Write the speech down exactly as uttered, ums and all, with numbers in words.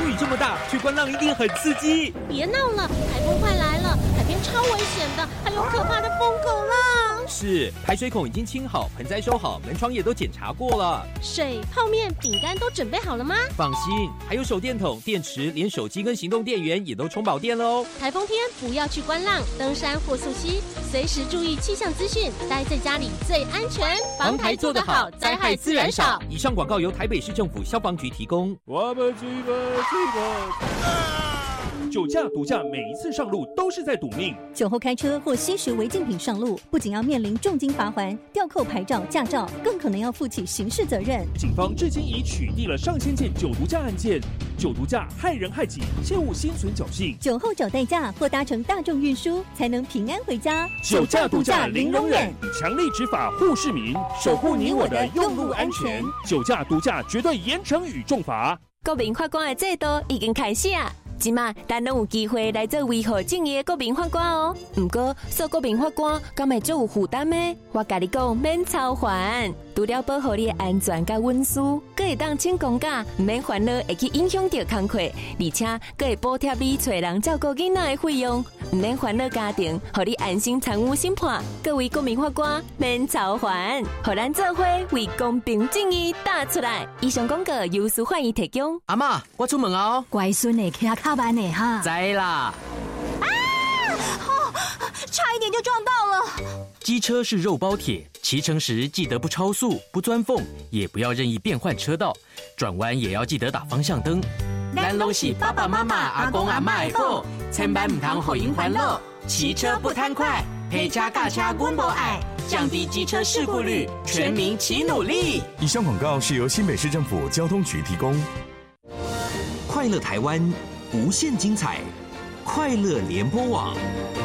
风雨这么大，去观浪一定很刺激。 别闹了，台风快来了，海边超危险的，还有可怕的疯狗浪。 是，排水孔已经清好，盆栽收好，门窗也都检查过了。 水、泡面、饼干都准备好了吗？ 放心，还有手电筒、电池，连手机跟行动电源也都充饱电了哦。 台风天不要去观浪、登山或溯溪，随时注意气象资讯，待在家里最安全。 防台做得好，灾害自然少。以上广告由台北市政府消防局提供。 我们去吧，去吧。酒驾、毒驾，每一次上路都是在赌命。 酒后开车或吸食违禁品上路，不仅要面临重金罚锾、吊扣牌照、驾照，更可能要负起刑事责任。 警方至今已取缔了上千件酒毒驾案件。酒毒驾害人害己，切勿心存侥幸。 酒后找代驾或搭乘大众运输，才能平安回家。 酒驾、毒驾零容忍，强力执法护市民，守护你我的用路安全。酒驾、毒驾绝对严惩与重罚。 国民法官的制度已经开始啊！即马咱拢有机会来做维护正义的国民法官哦。不过做国民法官敢会做有负担呢？我甲你讲，免操烦，除了保护你的安全甲隐私，佫会当请公假，唔免烦恼会去影响到工课，而且佫会补贴你找人照顾囡仔的费用，唔免烦恼家庭，互你安心参与审判。各位国民法官免操烦，互咱做伙为公平正义打出来。以上广告由司法院提供。 阿嬷，我出门啊哦。 乖孙的骑卡班的哈。 知啦。 啊！哦，差一点就撞到了。 机车是肉包铁，骑乘时记得不超速、不钻缝，也不要任意变换车道，转弯也要记得打方向灯。 咱拢是爸爸妈妈、阿公阿嬷的宝，千万唔通互因烦恼。骑车不贪快，陪车驾车阮无爱，降低机车事故率，全民齐努力。 以上广告是由新北市政府交通局提供。 快乐台湾，无限精彩，快乐联播网。